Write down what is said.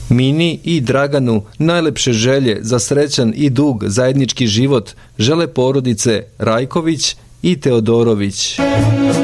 Mini i Draganu najlepše želje za srećan i dug zajednički život žele porodice Rajković i Teodorović.